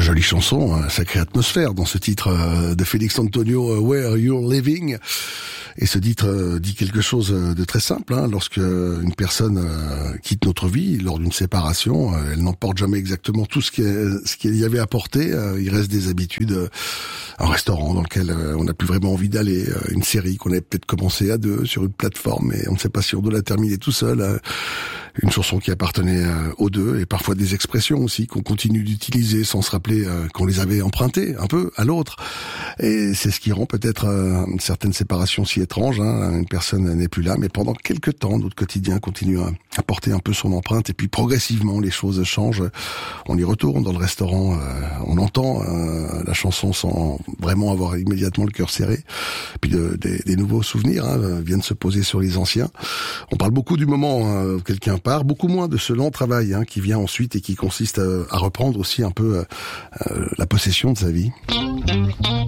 Jolie chanson, sacrée atmosphère dans ce titre de Félix Antonio, Where You're Living. Et ce titre dit quelque chose de très simple. Lorsque une personne quitte notre vie lors d'une séparation, elle n'emporte jamais exactement tout ce qu'elle y avait apporté. Il reste des habitudes, un restaurant dans lequel on n'a plus vraiment envie d'aller, une série qu'on avait peut-être commencé à deux sur une plateforme, et on ne sait pas si on doit la terminer tout seul. Une chanson qui appartenait aux deux, et parfois des expressions aussi qu'on continue d'utiliser sans se rappeler qu'on les avait empruntées un peu à l'autre. Et c'est ce qui rend peut-être certaines séparations si étranges. Une personne n'est plus là, mais pendant quelques temps, notre quotidien continue à porter un peu son empreinte, et puis progressivement les choses changent. On y retourne dans le restaurant, on entend la chanson sans vraiment avoir immédiatement le cœur serré. Puis des nouveaux souvenirs viennent se poser sur les anciens. On parle beaucoup du moment où quelqu'un part, beaucoup moins de ce lent travail qui vient ensuite et qui consiste à reprendre aussi un peu la possession de sa vie.